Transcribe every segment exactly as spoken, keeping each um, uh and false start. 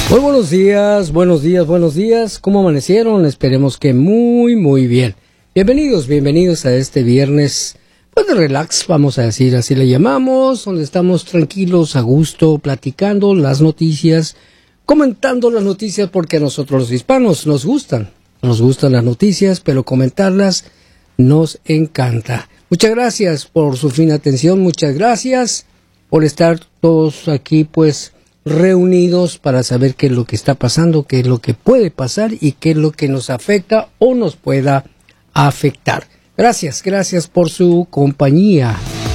Muy buenos días, buenos días, buenos días. ¿Cómo amanecieron? Esperemos que muy, muy bien. Bienvenidos, bienvenidos a este viernes, pues de relax, vamos a decir, así le llamamos, donde estamos tranquilos, a gusto, platicando las noticias, comentando las noticias, porque a nosotros los hispanos nos gustan, nos gustan las noticias, pero comentarlas nos encanta. Muchas gracias por su fina atención, muchas gracias por estar todos aquí, pues, reunidos para saber qué es lo que está pasando, qué es lo que puede pasar y qué es lo que nos afecta o nos pueda afectar. Gracias, gracias por su compañía.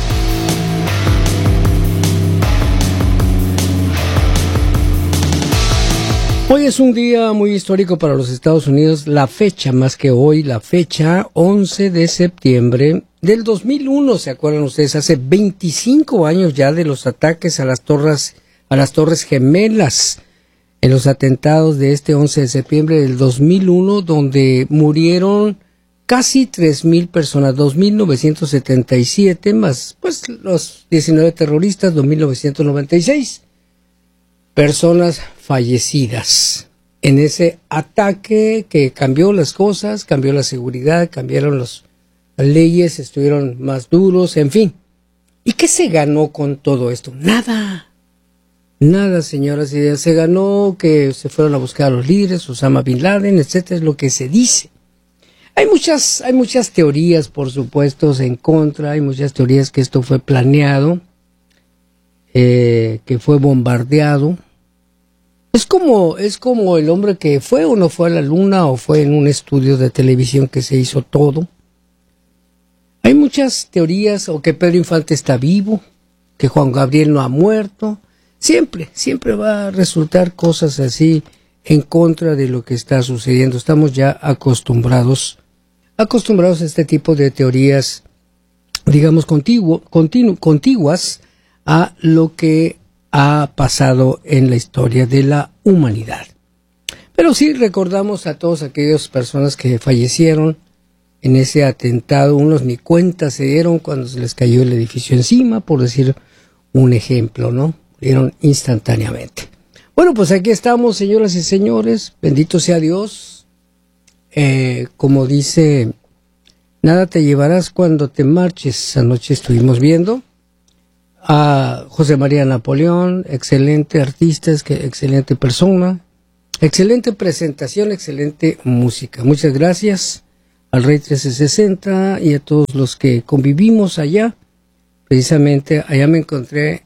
Hoy es un día muy histórico para los Estados Unidos, la fecha más que hoy, la fecha once de septiembre del dos mil uno, ¿se acuerdan ustedes? Hace veinticinco años ya de los ataques a las torres a las Torres Gemelas, en los atentados de este once de septiembre del dos mil uno, donde murieron casi tres mil personas, dos mil novecientos setenta y siete, más pues los diecinueve terroristas, dos mil novecientos noventa y seis personas fallecidas en ese ataque que cambió las cosas, cambió la seguridad, cambiaron los, las leyes, estuvieron más duros, en fin. ¿Y qué se ganó con todo esto? Nada. Nada, señoras y señores, se ganó que se fueron a buscar a los líderes, Osama Bin Laden, etcétera, es lo que se dice. Hay muchas, hay muchas teorías, por supuesto, en contra, hay muchas teorías que esto fue planeado, eh, que fue bombardeado. Es como, es como el hombre que fue o no fue a la luna, o fue en un estudio de televisión que se hizo todo. Hay muchas teorías, o que Pedro Infante está vivo, que Juan Gabriel no ha muerto. Siempre, siempre va a resultar cosas así en contra de lo que está sucediendo. Estamos ya acostumbrados, acostumbrados a este tipo de teorías, digamos, contiguo, continu, contiguas a lo que ha pasado en la historia de la humanidad. Pero sí recordamos a todas aquellas personas que fallecieron en ese atentado. Unos ni cuenta se dieron cuando se les cayó el edificio encima, por decir un ejemplo, ¿no? Murieron instantáneamente. Bueno, pues aquí estamos, señoras y señores, bendito sea Dios. Eh, como dice, nada te llevarás cuando te marches. Anoche estuvimos viendo a José María Napoleón, excelente artista, excelente persona, excelente presentación, excelente música. Muchas gracias al Rey trece sesenta y a todos los que convivimos allá. Precisamente allá me encontré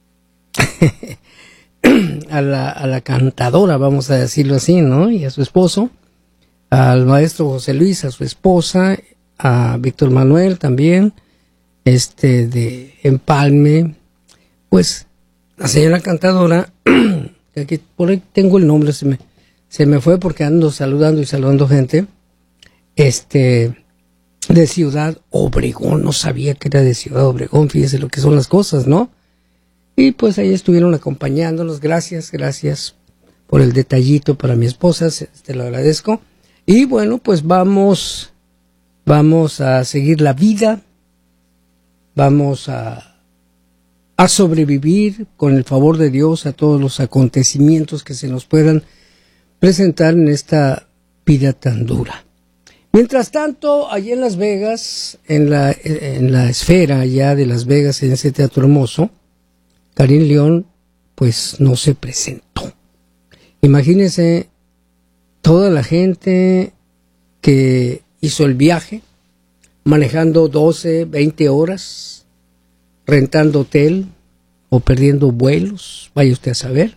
a la, a la cantadora, vamos a decirlo así, ¿no? Y a su esposo, al maestro José Luis, a su esposa, a Víctor Manuel también, este de Empalme, pues la señora cantadora, que aquí por ahí tengo el nombre, se me, se me fue porque ando saludando y saludando gente, este, de Ciudad Obregón, no sabía que era de Ciudad Obregón, fíjese lo que son las cosas, ¿no? Y pues ahí estuvieron acompañándonos. Gracias, gracias por el detallito para mi esposa, te lo agradezco. Y bueno, pues vamos, vamos a seguir la vida, vamos a, a sobrevivir con el favor de Dios a todos los acontecimientos que se nos puedan presentar en esta vida tan dura. Mientras tanto, allá en Las Vegas, en la, en la esfera allá de Las Vegas, en ese teatro hermoso, Karim León, pues no se presentó. Imagínense toda la gente que hizo el viaje, manejando doce, veinte horas, rentando hotel o perdiendo vuelos, vaya usted a saber.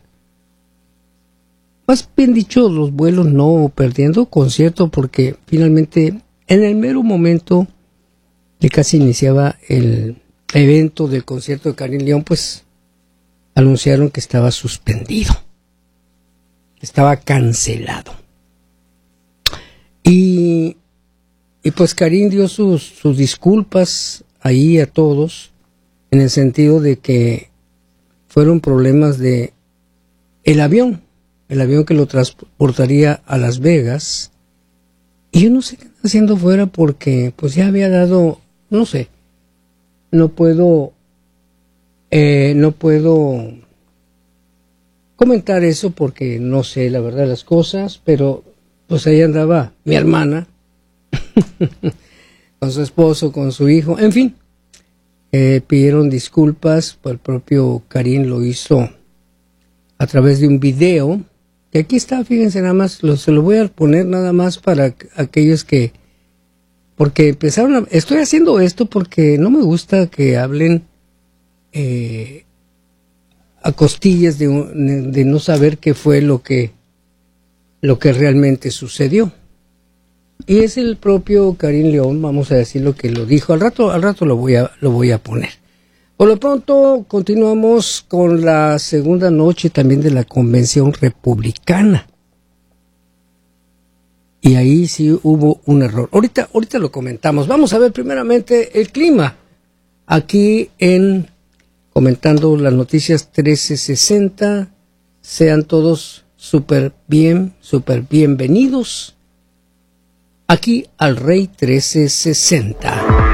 Más bien dicho, los vuelos no perdiendo concierto, porque finalmente en el mero momento que casi iniciaba el evento del concierto de Karim León, pues anunciaron que estaba suspendido, estaba cancelado. Y, y pues Karim dio sus, sus disculpas ahí a todos, en el sentido de que fueron problemas de el avión, el avión que lo transportaría a Las Vegas. Y yo no sé qué está haciendo fuera, porque pues ya había dado, no sé, no puedo... Eh, no puedo comentar eso porque no sé la verdad de las cosas, pero pues ahí andaba mi hermana con su esposo, con su hijo, en fin, eh, pidieron disculpas, pues el propio Karim lo hizo a través de un video, que aquí está, fíjense nada más, lo, se lo voy a poner nada más para aquellos que, porque empezaron a, estoy haciendo esto porque no me gusta que hablen eh, a costillas de, de no saber qué fue lo que lo que realmente sucedió. Y es el propio Karim León, vamos a decir lo que lo dijo. Al rato, al rato lo voy a, lo voy a poner. Por lo pronto, continuamos con la segunda noche también de la Convención Republicana. Y ahí sí hubo un error. Ahorita, ahorita lo comentamos. Vamos a ver primeramente el clima. Aquí en Comentando las Noticias trece sesenta. Sean todos súper bien, súper bienvenidos aquí al Rey trece sesenta.